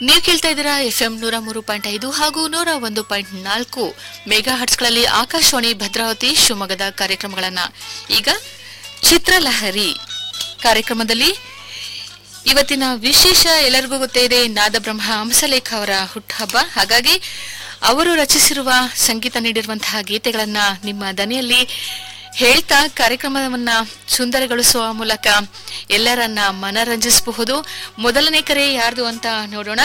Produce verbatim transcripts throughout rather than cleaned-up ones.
ನೀವು ಕೇಳ್ತಾ ಇದ್ದೀರಾ ಎಫ್ ಎಂ ನೂರ ಮೂರು ಪಾಯಿಂಟ್ ಐದು ಹಾಗೂ ನೂರ ಒಂದು ಪಾಯಿಂಟ್ ನಾಲ್ಕು ಮೆಗಾ ಹರ್ಟ್ಸ್ಗಳಲ್ಲಿ ಆಕಾಶವಾಣಿ ಭದ್ರಾವತಿ ಶಿವಮೊಗ್ಗದ ಕಾರ್ಯಕ್ರಮಗಳನ್ನ. ಈಗ ಚಿತ್ರಲಹರಿ ಕಾರ್ಯಕ್ರಮದಲ್ಲಿ ಇವತ್ತಿನ ವಿಶೇಷ ಎಲ್ಲರಿಗೂ ಗೊತ್ತೇ ಇದೆ, ನಾದಬ್ರಹ್ಮ ಹಂಸಲೇಖ ಅವರ ಹುಟ್ಟುಹಬ್ಬ. ಹಾಗಾಗಿ ಅವರು ರಚಿಸಿರುವ ಸಂಗೀತ ನೀಡಿರುವಂತಹ ಗೀತೆಗಳನ್ನ ನಿಮ್ಮ ದನಿಯಲ್ಲಿ ಹೇಳ್ತಾ ಕಾರ್ಯಕ್ರಮವನ್ನ ಸುಂದರಗೊಳಿಸುವ ಮೂಲಕ ಎಲ್ಲರನ್ನ ಮನರಂಜಿಸಬಹುದು. ಮೊದಲನೇ ಕರೆ ಯಾರ್ದು ಅಂತ ನೋಡೋಣ.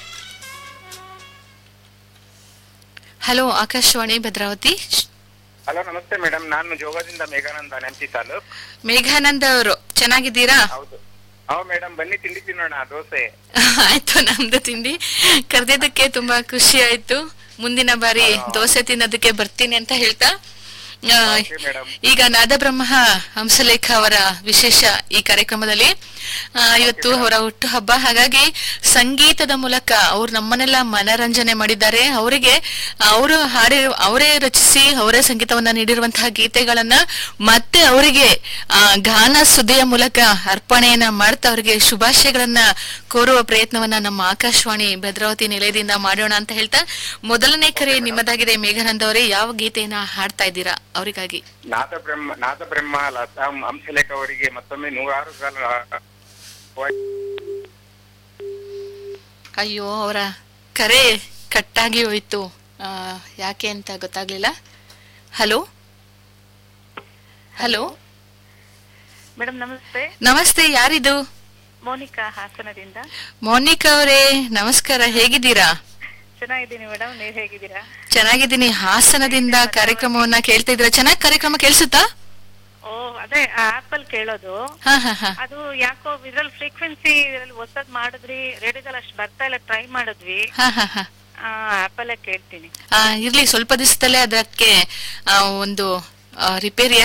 ಹಲೋ, ಆಕಾಶವಾಣಿ ಭದ್ರಾವತಿ. ಹಲೋ, ನಮಸ್ತೆ ಮೇಡಮ್. ನಾನು ಜೋಗದಿಂದ ಮೇಘಾನಂದ, ನೆಂಪಿ ತಾಲೂಕ್. ಮೇಘಾನಂದ ಅವರು ಚೆನ್ನಾಗಿದ್ದೀರಾ? ಹೌದು. ಹೌದು ಮೇಡಮ್, ಬನ್ನಿ ತಿಂಡಿ ತಿನ್ನೋಣ, ದೋಸೆ. ಆಯ್ತು, ನಮ್ದು ತಿಂಡಿ. ಕರೆದಿದ್ದಕ್ಕೆ ತುಂಬಾ ಖುಷಿ ಆಯ್ತು. ಮುಂದಿನ ಬಾರಿ ದೋಸೆ ತಿನ್ನೋದಕ್ಕೆ ಬರ್ತೀನಿ ಅಂತ ಹೇಳ್ತಾ, ಈಗ ನಾದಬ್ರಹ್ಮ ಹಂಸಲೇಖ ಅವರ ವಿಶೇಷ ಈ ಕಾರ್ಯಕ್ರಮದಲ್ಲಿ ಇವತ್ತು ಅವರ ಹುಟ್ಟು ಹಬ್ಬ. ಹಾಗಾಗಿ ಸಂಗೀತದ ಮೂಲಕ ಅವ್ರು ನಮ್ಮನ್ನೆಲ್ಲ ಮನರಂಜನೆ ಮಾಡಿದ್ದಾರೆ. ಅವರಿಗೆ ಅವರು ಹಾಡಿ ಅವರೇ ರಚಿಸಿ ಅವರೇ ಸಂಗೀತವನ್ನ ನೀಡಿರುವಂತಹ ಗೀತೆಗಳನ್ನ ಮತ್ತೆ ಅವರಿಗೆ ಗಾನ ಸುದ್ದಿಯ ಮೂಲಕ ಅರ್ಪಣೆಯನ್ನ ಮಾಡ್ತಾ ಅವರಿಗೆ ಶುಭಾಶಯಗಳನ್ನ ಕೋರುವ ಪ್ರಯತ್ನವನ್ನ ನಮ್ಮ ಆಕಾಶವಾಣಿ ಭದ್ರಾವತಿ ನಿಲಯದಿಂದ ಮಾಡೋಣ ಅಂತ ಹೇಳ್ತಾ, ಮೊದಲನೇ ಕರೆ ನಿಮ್ಮದಾಗಿದೆ. ಮೇಘಾನಂದ ಅವರೇ, ಯಾವ ಗೀತೆಯನ್ನ ಹಾಡ್ತಾ ಇದ್ದೀರಾ ಅವರಿಗಾಗಿ? ನಾದಬ್ರಹ್ಮ ನಾದಬ್ರಹ್ಮ ಲತಾ ಹಂಸಲೇಖ ಅವರಿಗೆ ಮತ್ತೊಮ್ಮೆ ನೂರಾರು ಕಾಲ. ಅಯ್ಯೋ, ಅವರ ಕರೆ ಕಟ್ಟಾಗಿ ಹೋಯ್ತು, ಯಾಕೆ ಅಂತ ಗೊತ್ತಾಗ್ಲಿಲ್ಲ. ಹಲೋ ಹಲೋ ಮೇಡಮ್, ನಮಸ್ತೆ. ನಮಸ್ತೆ, ಯಾರಿದು? ಮೋನಿಕಾ, ಹಾಸನದಿಂದ. ಮೋನಿಕಾ ಅವರೇ ನಮಸ್ಕಾರ, ಹೇಗಿದ್ದೀರಾ? ಚೆನ್ನಾಗಿದ್ದೀನಿ ಮೇಡಮ್, ನೀವ್ ಹೇಗಿದ್ದೀರಾ? ಚೆನ್ನಾಗಿದ್ದೀನಿ. ಹಾಸನದಿಂದ ಕಾರ್ಯಕ್ರಮವನ್ನ ಕೇಳ್ತಾ ಇದ್ದೀರಾ? ಚೆನ್ನಾಗಿ ಕಾರ್ಯಕ್ರಮ ಕೇಳಿಸುತ್ತಾ? ಓ, ಅದೇ ಆಪಲ್ ಕೇಳೋದು. ಹಾ ಹಾ ಹಾ ಅದು ಯಾಕೋ ಇದ್ರಲ್ಲಿ ಫ್ರೀಕ್ವೆನ್ಸಿ ಹೊಸದ್ ಮಾಡಿದ್ರಿ, ರೇಡಿಯೋದಲ್ಲಿ ಅಷ್ಟು ಬರ್ತಾ ಇಲ್ಲ, ಟ್ರೈ ಮಾಡಿದ್ವಿ. ಹಾ ಹಾ ಹಾ ಆಪಲ್ ಕೇಳ್ತೀನಿ. ಇರ್ಲಿ, ಸ್ವಲ್ಪ ದಿವಸದಲ್ಲೇ ಅದಕ್ಕೆ ಒಂದು ರಿಪೇರಿ